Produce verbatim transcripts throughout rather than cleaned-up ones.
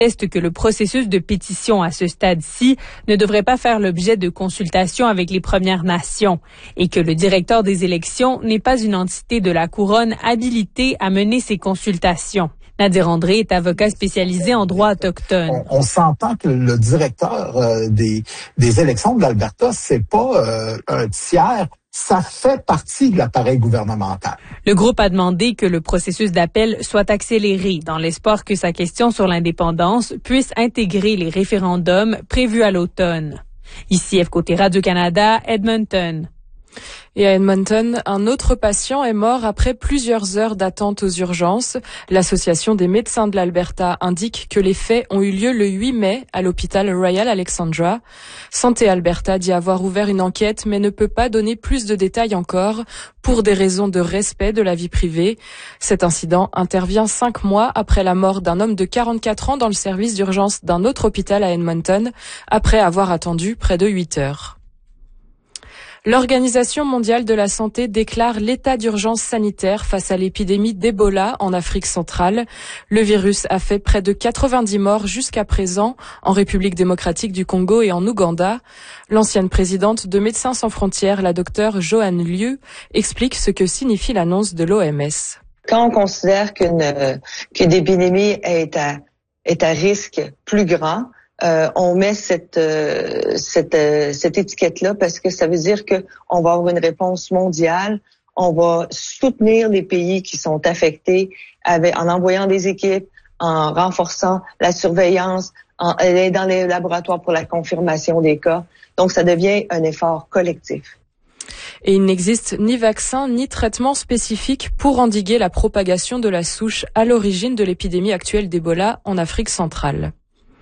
Est que le processus de pétition à ce stade-ci ne devrait pas faire l'objet de consultations avec les Premières Nations et que le directeur des élections n'est pas une entité de la couronne habilitée à mener ces consultations. Nadir André est avocat spécialisé en droit autochtone. On, on s'entend que le directeur euh, des, des élections de l'Alberta, c'est pas euh, un tiers. Ça fait partie de l'appareil gouvernemental. Le groupe a demandé que le processus d'appel soit accéléré dans l'espoir que sa question sur l'indépendance puisse intégrer les référendums prévus à l'automne. Ici, F Côté Radio-Canada, Edmonton. Et à Edmonton, un autre patient est mort après plusieurs heures d'attente aux urgences. L'Association des médecins de l'Alberta indique que les faits ont eu lieu le huit mai à l'hôpital Royal Alexandra. Santé Alberta dit avoir ouvert une enquête mais ne peut pas donner plus de détails encore pour des raisons de respect de la vie privée. Cet incident intervient cinq mois après la mort d'un homme de quarante-quatre ans dans le service d'urgence d'un autre hôpital à Edmonton après avoir attendu près de huit heures. L'Organisation mondiale de la santé déclare l'état d'urgence sanitaire face à l'épidémie d'Ebola en Afrique centrale. Le virus a fait près de quatre-vingt-dix morts jusqu'à présent en République démocratique du Congo et en Ouganda. L'ancienne présidente de Médecins sans frontières, la docteure Joanne Liu, explique ce que signifie l'annonce de l'O M S. Quand on considère qu'une, qu'une épidémie est à, est à risque plus grand, Euh, on met cette euh, cette euh, cette étiquette-là parce que ça veut dire que on va avoir une réponse mondiale. On va soutenir les pays qui sont affectés avec, en envoyant des équipes, en renforçant la surveillance, en aidant les laboratoires pour la confirmation des cas. Donc, ça devient un effort collectif. Et il n'existe ni vaccin ni traitement spécifique pour endiguer la propagation de la souche à l'origine de l'épidémie actuelle d'Ebola en Afrique centrale.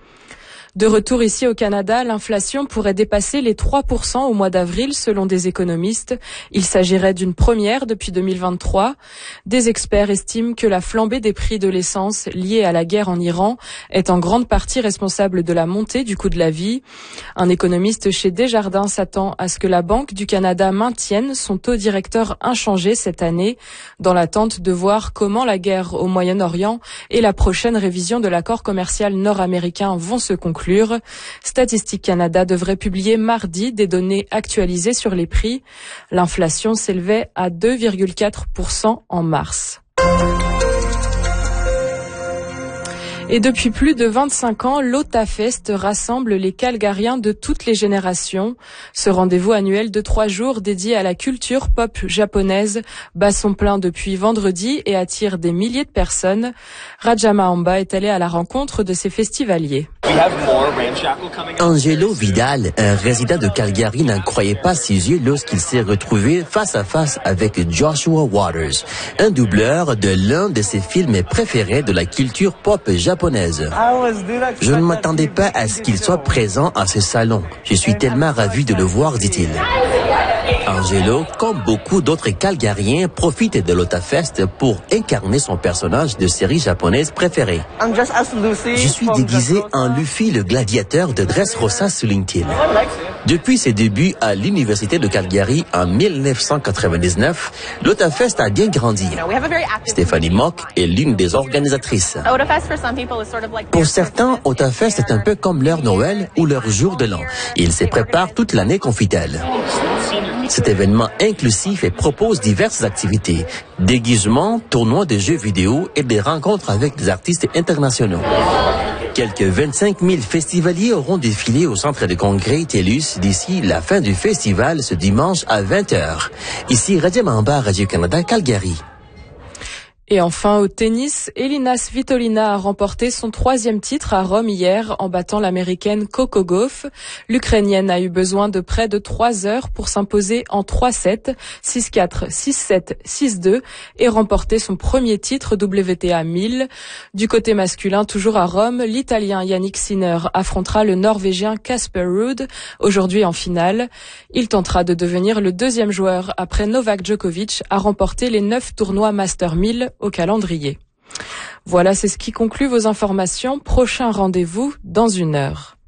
De retour ici au Canada, l'inflation pourrait dépasser les trois pour cent au mois d'avril selon des économistes. Il s'agirait d'une première depuis deux mille vingt-trois. Des experts estiment que la flambée des prix de l'essence liée à la guerre en Iran est en grande partie responsable de la montée du coût de la vie. Un économiste chez Desjardins s'attend à ce que la Banque du Canada maintienne son taux directeur inchangé cette année dans l'attente de voir comment la guerre au Moyen-Orient et la prochaine révision de l'accord commercial nord-américain vont se conclure. Statistique Canada devrait publier mardi des données actualisées sur les prix. L'inflation s'élevait à deux virgule quatre pour cent en mars. Et depuis plus de vingt-cinq ans, l'Otafest rassemble les Calgariens de toutes les générations. Ce rendez-vous annuel de trois jours dédié à la culture pop japonaise bat son plein depuis vendredi et attire des milliers de personnes. Rajama Amba est allé à la rencontre de ces festivaliers. Angelo Vidal, un résident de Calgary, n'en croyait pas ses yeux lorsqu'il s'est retrouvé face à face avec Joshua Waters, un doubleur de l'un de ses films préférés de la culture pop japonaise. Je ne m'attendais pas à ce qu'il soit présent à ce salon. Je suis tellement ravi de le voir, dit-il. Angelo, comme beaucoup d'autres Calgariens, profite de l'Otafest pour incarner son personnage de série japonaise préférée. Je suis déguisé en Luffy le gladiateur de Dressrosa, souligne-t-il. Depuis ses débuts à l'Université de Calgary en mille neuf cent quatre-vingt-dix-neuf, l'Otafest a bien grandi. Stéphanie Mock est l'une des organisatrices. Pour certains, Otafest est un peu comme leur Noël ou leur jour de l'an. Ils se préparent toute l'année, confie-t-elle. Cet événement inclusif et propose diverses activités, déguisements, tournois de jeux vidéo et des rencontres avec des artistes internationaux. Quelques vingt-cinq mille festivaliers auront défilé au centre de congrès TELUS d'ici la fin du festival ce dimanche à vingt heures. Ici, Rajama Amba, Radio-Canada, Calgary. Et enfin, au tennis, Elina Svitolina a remporté son troisième titre à Rome hier en battant l'américaine Coco Gauff. L'Ukrainienne a eu besoin de près de trois heures pour s'imposer en trois sept, six quatre, six sept, six deux et remporter son premier titre W T A mille. Du côté masculin, toujours à Rome, l'Italien Yannick Sinner affrontera le Norvégien Casper Ruud aujourd'hui en finale. Il tentera de devenir le deuxième joueur après Novak Djokovic à remporter les neuf tournois Master mille au calendrier. Voilà, c'est ce qui conclut vos informations. Prochain rendez-vous dans une heure.